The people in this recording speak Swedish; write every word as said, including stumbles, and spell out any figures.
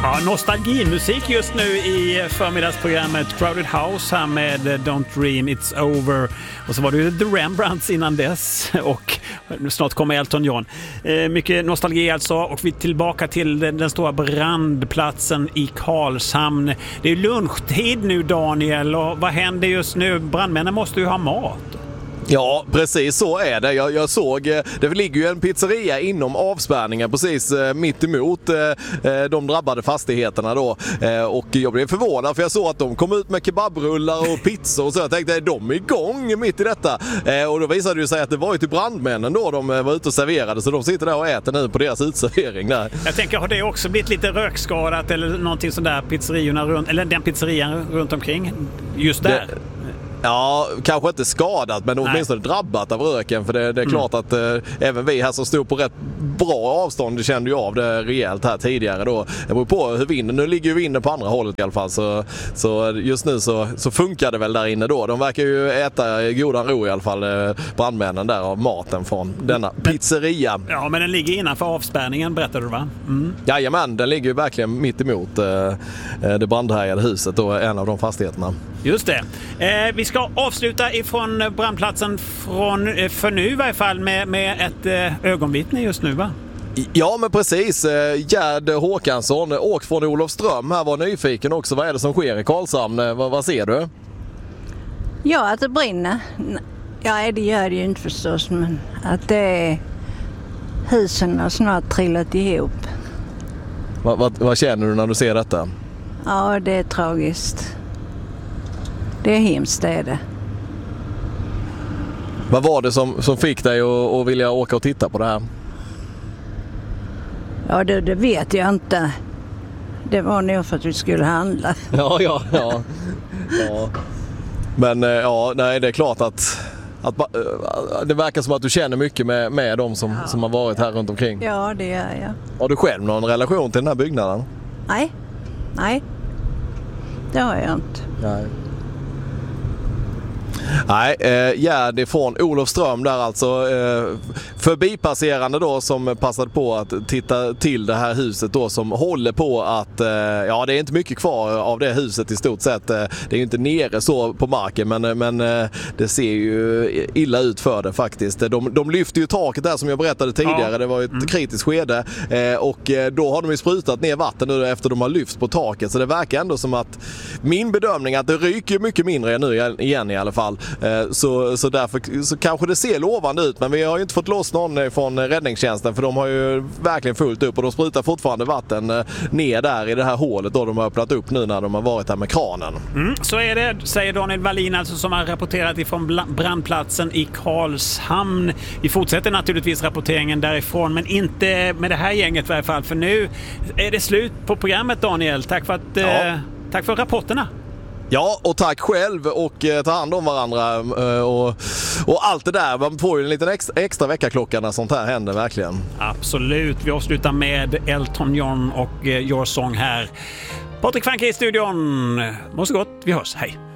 Ja, nostalgimusik just nu i förmiddagsprogrammet Crowded House här med Don't Dream It's Over. Och så var det ju The Rembrandts innan dess och snart kommer Elton John. Eh, mycket nostalgi alltså, och vi är tillbaka till den, den stora brandplatsen i Karlshamn. Det är lunchtid nu, Daniel, och vad händer just nu? Brandmännen måste ju ha mat. Ja, precis så är det. Jag, jag såg, det ligger ju en pizzeria inom avspärrningen precis mitt emot eh, de drabbade fastigheterna då. Eh, och jag blev förvånad för jag såg att de kom ut med kebabrullar och pizzor och så. Jag tänkte, är de igång mitt i detta? Eh, och då visade det sig att det var ju till brandmännen då de var ute och serverade, så de sitter där och äter nu på deras utservering där. Jag tänker, har det också blivit lite rökskadat eller någonting sådär, pizzeriorna runt, eller den pizzerian runt omkring just där? Det... Ja, kanske inte skadat, men åtminstone drabbat av röken. För det, det är klart mm. att eh, även vi här som stod på rätt bra avstånd, det kände ju av det rejält här tidigare då. Det beror på hur vinden, nu ligger ju vinden på andra hållet i alla fall. Så, så just nu så, så funkar det väl där inne då. De verkar ju äta godan ro i alla fall, eh, brandmännen där, av maten från denna men, pizzeria. Ja, men den ligger innanför avspärrningen, berättade du va? Mm. Jajamän, den ligger ju verkligen mitt emot eh, det brandhärjade huset och en av de fastigheterna. Just det. Eh, vi ska avsluta ifrån brandplatsen från, för nu i varje fall med, med ett eh, ögonvittne just nu va? Ja men precis, Gerd Håkansson åkt från Olofström här, var nyfiken också. Vad är det som sker i Karlshamn? Vad, vad ser du? Ja, att det brinner. Ja, det gör det ju inte förstås, men att det är husen har snart trillat ihop. Vad, vad, vad känner du när du ser detta? Ja, det är tragiskt. Det är hemskt, det är det. Vad var det som, som fick dig att, att vilja åka och titta på det här? Ja, det, det vet jag inte. Det var nog för att vi skulle handla. Ja, ja, ja. ja. Men ja, nej, det är klart att, att det verkar som att du känner mycket med, med de som, ja, som har varit här runt omkring. Ja, det gör jag. Har du själv någon relation till den här byggnaden? Nej, nej. Det har jag inte. Nej. Nej, eh, Gerd ifrån Olofström där alltså, eh, förbipasserande då som passade på att titta till det här huset då som håller på att, eh, ja det är inte mycket kvar av det huset i stort sett, eh, det är ju inte nere så på marken men, men eh, det ser ju illa ut för det faktiskt. De, de lyfter ju taket där som jag berättade tidigare, ja. Det var ju ett mm. kritiskt skede eh, och eh, då har de ju sprutat ner vatten nu efter de har lyft på taket, så det verkar ändå som att min bedömning att det ryker mycket mindre nu igen i alla fall. Så, så därför så kanske det ser lovande ut, men vi har ju inte fått loss någon från räddningstjänsten för de har ju verkligen fullt upp och de sprutar fortfarande vatten ner där i det här hålet då de har öppnat upp nu när de har varit där med kranen. Mm, så är det, säger Daniel Wallin alltså, som har rapporterat ifrån brandplatsen i Karlshamn. Vi fortsätter naturligtvis rapporteringen därifrån, men inte med det här gänget i alla fall, för nu är det slut på programmet, Daniel. Tack för, att, ja. eh, tack för rapporterna. Ja, och tack själv och eh, ta hand om varandra eh, och, och allt det där. Man får ju en liten extra, extra veckaklocka när sånt här händer verkligen. Absolut, vi avslutar med Elton John och eh, Your Song här. Patrik Franke i studion. Må så gott, vi hörs, hej.